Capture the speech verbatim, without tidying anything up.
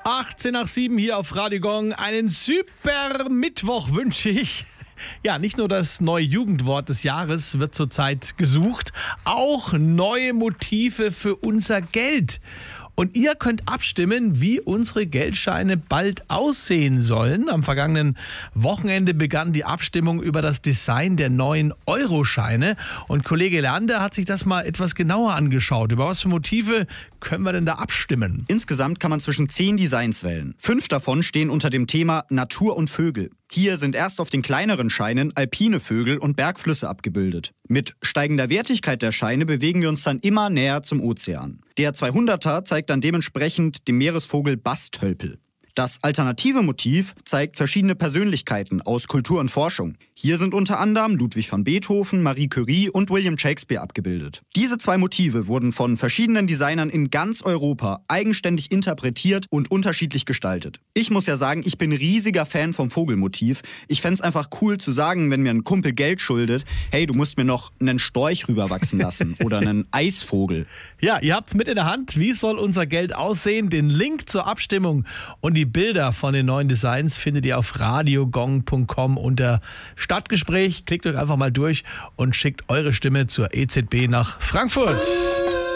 achtzehn nach sieben hier auf Radio Gong. Einen super Mittwoch wünsche ich. Ja, nicht nur das neue Jugendwort des Jahres wird zurzeit gesucht, auch neue Motive für unser Geld. Und ihr könnt abstimmen, wie unsere Geldscheine bald aussehen sollen. Am vergangenen Wochenende begann die Abstimmung über das Design der neuen Euroscheine. Und Kollege Leander hat sich das mal etwas genauer angeschaut. Über was für Motive können wir denn da abstimmen? Insgesamt kann man zwischen zehn Designs wählen. Fünf davon stehen unter dem Thema Natur und Vögel. Hier sind erst auf den kleineren Scheinen alpine Vögel und Bergflüsse abgebildet. Mit steigender Wertigkeit der Scheine bewegen wir uns dann immer näher zum Ozean. Der zweihunderter zeigt dann dementsprechend den Meeresvogel Bastölpel. Das alternative Motiv zeigt verschiedene Persönlichkeiten aus Kultur und Forschung. Hier sind unter anderem Ludwig van Beethoven, Marie Curie und William Shakespeare abgebildet. Diese zwei Motive wurden von verschiedenen Designern in ganz Europa eigenständig interpretiert und unterschiedlich gestaltet. Ich muss ja sagen, ich bin riesiger Fan vom Vogelmotiv. Ich fänd's einfach cool zu sagen, wenn mir ein Kumpel Geld schuldet, hey, du musst mir noch einen Storch rüberwachsen lassen oder einen Eisvogel. Ja, ihr habt's mit in der Hand. Wie soll unser Geld aussehen? Den Link zur Abstimmung und die Bilder von den neuen Designs findet ihr auf radiogong punkt com unter Stadtgespräch. Klickt euch einfach mal durch und schickt eure Stimme zur E Z B nach Frankfurt.